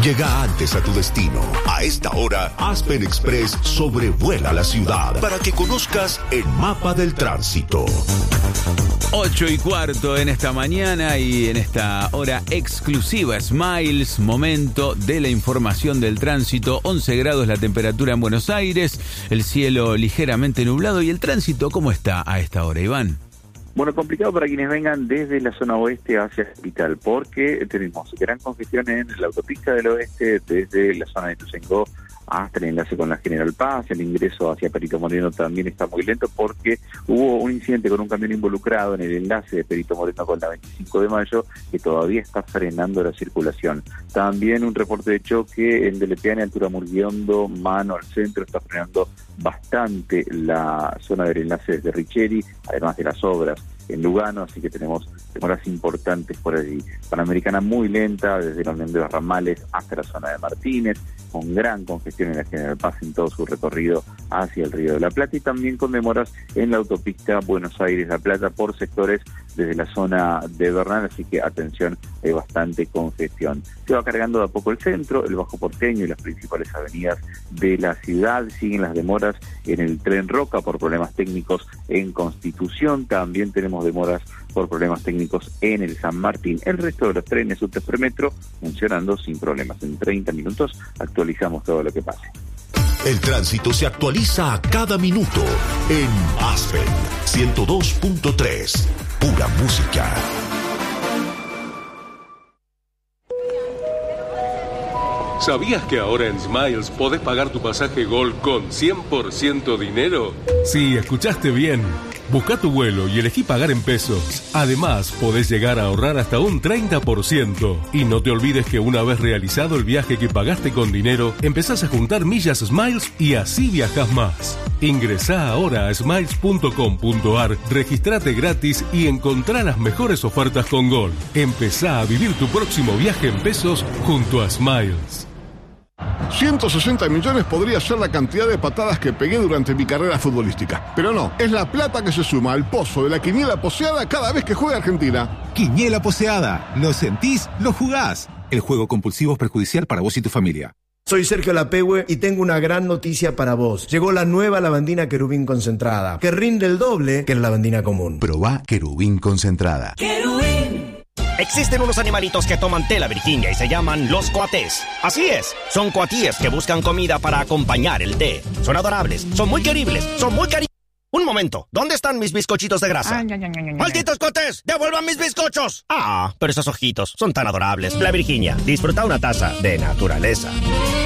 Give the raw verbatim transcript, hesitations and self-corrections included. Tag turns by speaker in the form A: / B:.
A: Llega antes a tu destino. A esta hora, Aspen Express sobrevuela la ciudad para que conozcas el mapa del tránsito.
B: Ocho y cuarto en esta mañana y en esta hora exclusiva Smiles, momento de la información del tránsito. once grados la temperatura en Buenos Aires, el cielo ligeramente nublado. ¿Y el tránsito cómo está a esta hora, Iván?
C: Bueno, complicado para quienes vengan desde la zona oeste hacia Capital, porque tenemos gran congestión en la autopista del oeste, desde la zona de Ituzaingó hasta el enlace con la General Paz. El ingreso hacia Perito Moreno también está muy lento porque hubo un incidente con un camión involucrado en el enlace de Perito Moreno con la veinticinco de mayo que todavía está frenando la circulación. También un reporte de choque en Delepeane, altura Murguiondo, mano al centro, está frenando bastante la zona del enlace desde Richeri, además de las obras en Lugano, así que tenemos demoras importantes por allí. Panamericana muy lenta, desde la Unión de los Ramales hasta la zona de Martínez, con gran congestión en la General Paz en todo su recorrido hacia el Río de la Plata, y también con demoras en la autopista Buenos Aires-La Plata por sectores desde la zona de Bernal, así que atención, hay bastante congestión. Se va cargando de a poco el centro, el Bajo Porteño y las principales avenidas de la ciudad. Siguen las demoras en el Tren Roca por problemas técnicos en Constitución. También tenemos demoras por problemas técnicos en el San Martín. El resto de los trenes subtes premetro funcionando sin problemas. En treinta minutos actualizamos todo lo que pase.
A: El tránsito se actualiza a cada minuto en Aspen ciento dos punto tres. Pura música.
D: ¿Sabías que ahora en Smiles podés pagar tu pasaje Gol con cien por ciento dinero?
E: Sí, escuchaste bien. Busca tu vuelo y elegí pagar en pesos. Además, podés llegar a ahorrar hasta un treinta por ciento. Y no te olvides que una vez realizado el viaje que pagaste con dinero, empezás a juntar millas Smiles y así viajás más. Ingresá ahora a smiles punto com punto ar, registrate gratis y encontrá las mejores ofertas con Gol. Empezá a vivir tu próximo viaje en pesos junto a Smiles.
F: ciento sesenta millones podría ser la cantidad de patadas que pegué durante mi carrera futbolística. Pero no, es la plata que se suma al pozo de la quiniela poseada cada vez que juega Argentina.
G: Quiniela poseada. ¿Lo sentís? Lo jugás. El juego compulsivo es perjudicial para vos y tu familia.
H: Soy Sergio Lapehue y tengo una gran noticia para vos. Llegó la nueva lavandina Querubín concentrada, que rinde el doble que la lavandina común.
G: Probá Querubín concentrada.
I: ¡Querubín! Existen unos animalitos que toman tela virginia y se llaman los coatés. Así es, son coatíes que buscan comida para acompañar el té. Son adorables, son muy queribles, son muy cari... Un momento, ¿dónde están mis bizcochitos de grasa? Ay, ay, ay, ay, ¡malditos coatés! ¡Devuelvan mis bizcochos! Ah, pero esos ojitos son tan adorables. La Virginia, disfruta una taza de naturaleza.